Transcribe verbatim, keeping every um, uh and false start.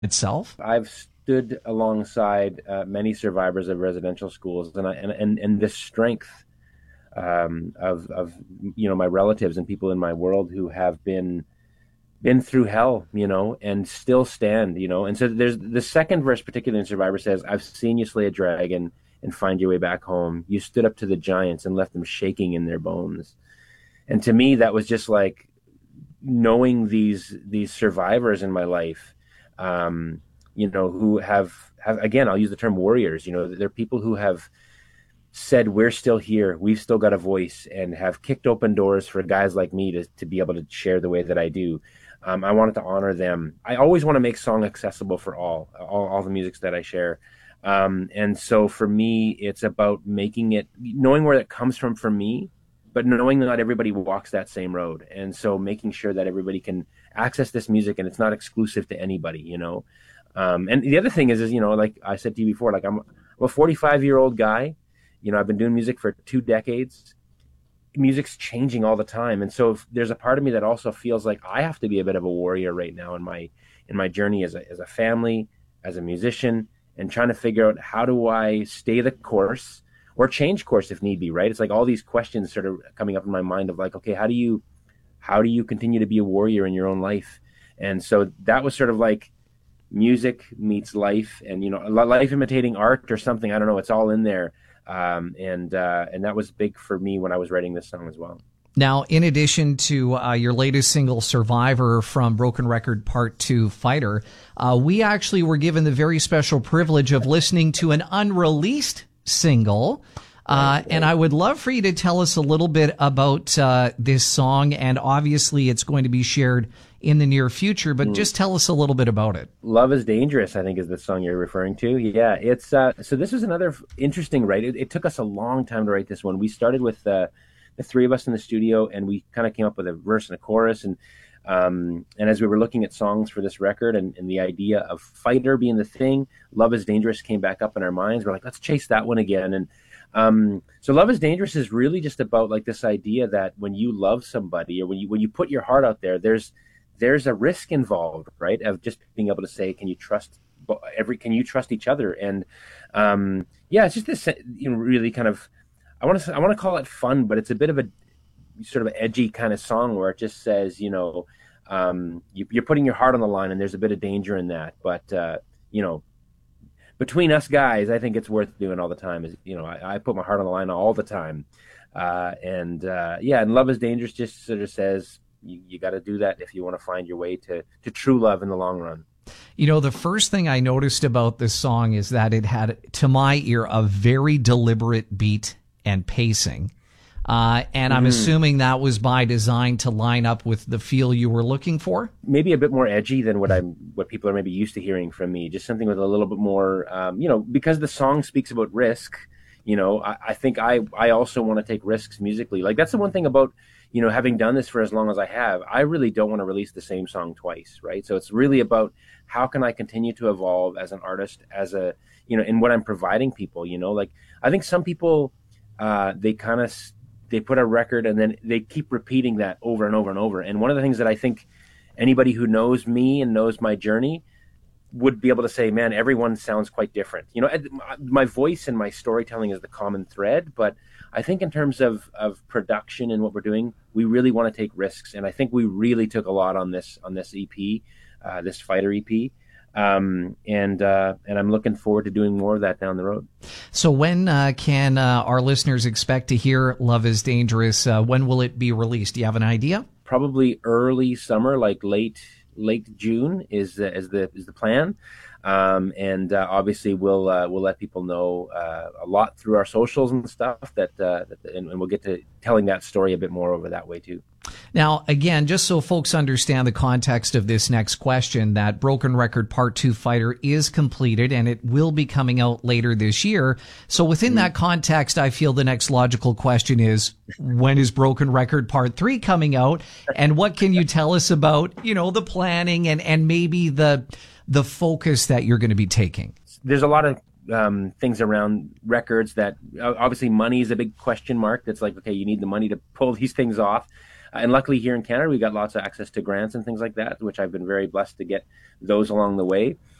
itself? I've stood alongside uh, many survivors of residential schools, and I, and and and the strength um, of of you know my relatives and people in my world who have been been through hell, you know, and still stand, you know. And so there's the second verse, particularly in Survivor, says, "I've seen you slay a dragon and find your way back home. You stood up to the giants and left them shaking in their bones." And to me, that was just like knowing these these survivors in my life, um, you know, who have have again, I'll use the term warriors. You know, they're people who have said, "We're still here. We've still got a voice," and have kicked open doors for guys like me to to be able to share the way that I do. Um, I wanted to honor them. I always want to make song accessible for all, all, all the musics that I share. Um, and so for me, it's about making it, knowing where it comes from for me, but knowing that not everybody walks that same road. And so making sure that everybody can access this music and it's not exclusive to anybody, you know? Um, and the other thing is, is, you know, like I said to you before, like I'm, I'm a forty-five year old guy. You know, I've been doing music for two decades. Music's changing all the time, and so if there's a part of me that also feels like I have to be a bit of a warrior right now in my in my journey as a as a family, as a musician, and trying to figure out how do I stay the course or change course if need be. Right? It's like all these questions sort of coming up in my mind of like, okay, how do you how do you continue to be a warrior in your own life? And so that was sort of like music meets life, and you know, life imitating art or something. I don't know. It's all in there. Um, and uh, and that was big for me when I was writing this song as well. Now, in addition to uh, your latest single, Survivor, from Broken Record Part two, Fighter, uh, we actually were given the very special privilege of listening to an unreleased single. Uh, and I would love for you to tell us a little bit about uh, this song. And obviously, it's going to be shared in the near future, but mm. just tell us a little bit about it. Love is Dangerous, I think, is the song you're referring to. Yeah, it's uh, so this was another interesting write. It, it took us a long time to write this one. We started with uh, the three of us in the studio, and we kind of came up with a verse and a chorus. And um, and as we were looking at songs for this record, and, and the idea of Fighter being the thing, Love is Dangerous came back up in our minds. We're like, let's chase that one again. And um, so Love is Dangerous is really just about like this idea that when you love somebody, or when you when you put your heart out there, there's there's a risk involved, right? Of just being able to say, can you trust every, can you trust each other? And, um, yeah, it's just this, you know, really kind of, I want to, I want to call it fun, but it's a bit of a sort of edgy kind of song where it just says, you know, um, you, you're putting your heart on the line, and there's a bit of danger in that. But, uh, you know, between us guys, I think it's worth doing all the time. Is, you know, I, I put my heart on the line all the time. Uh, and, uh, yeah, and Love is Dangerous just sort of says, You, you got to do that if you want to find your way to, to true love in the long run. You know, the first thing I noticed about this song is that it had, to my ear, a very deliberate beat and pacing. Uh, and I'm mm. assuming that was by design to line up with the feel you were looking for? Maybe a bit more edgy than what I'm, what people are maybe used to hearing from me. Just something with a little bit more, um, you know, because the song speaks about risk. You know, I, I think I, I also want to take risks musically. Like, that's the one thing about, you know, having done this for as long as I have, I really don't want to release the same song twice, right? So it's really about how can I continue to evolve as an artist, as a, you know, in what I'm providing people, you know? Like, I think some people, uh, they kind of, they put a record and then they keep repeating that over and over and over. And one of the things that I think anybody who knows me and knows my journey would be able to say, man, everyone sounds quite different. You know, my voice and my storytelling is the common thread, but I think in terms of, of production and what we're doing, we really want to take risks. And I think we really took a lot on this, on this E P, uh, this Fighter E P. Um, and, uh, and I'm looking forward to doing more of that down the road. So when, uh, can, uh, our listeners expect to hear Love is Dangerous? Uh, when will it be released? Do you have an idea? Probably early summer, like late, late June is, uh, is the, is the plan. Um, and, uh, obviously we'll, uh, we'll let people know, uh, a lot through our socials and stuff that, uh, that and, and we'll get to telling that story a bit more over that way too. Now, again, just so folks understand the context of this next question, that Broken Record Part two Fighter is completed and it will be coming out later this year. So within mm-hmm. that context, I feel the next logical question is, when is Broken Record Part three coming out? And what can you tell us about, you know, the planning and, and maybe the, the focus that you're going to be taking? There's a lot of um, things around records that obviously money is a big question mark. That's like, okay, you need the money to pull these things off. And luckily here in Canada, we got lots of access to grants and things like that, which I've been very blessed to get those along the way.